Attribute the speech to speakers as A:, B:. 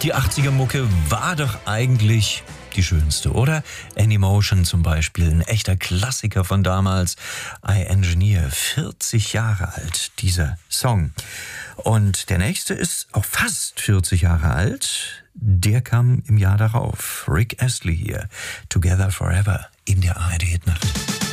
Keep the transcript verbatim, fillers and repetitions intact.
A: Die achtziger-Mucke war doch eigentlich die schönste, oder? Anymotion zum Beispiel, ein echter Klassiker von damals. I Engineer, vierzig Jahre alt, dieser Song. Und der nächste ist auch fast vierzig Jahre alt. Der kam im Jahr darauf. Rick Astley hier, Together Forever in der A R D Hitnacht.